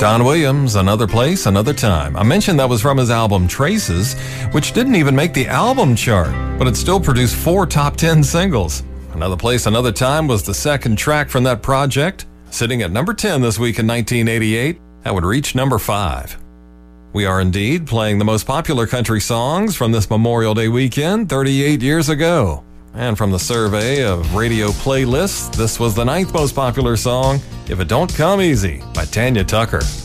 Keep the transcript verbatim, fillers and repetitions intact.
Don Williams, Another Place, Another Time. I mentioned that was from his album Traces, which didn't even make the album chart, but it still produced four top ten singles. Another Place, Another Time was the second track from that project, sitting at number ten this week in nineteen eighty-eight. That would reach number five. We are indeed playing the most popular country songs from this Memorial Day weekend thirty-eight years ago. And from the survey of radio playlists, this was the ninth most popular song, If It Don't Come Easy, by Tanya Tucker.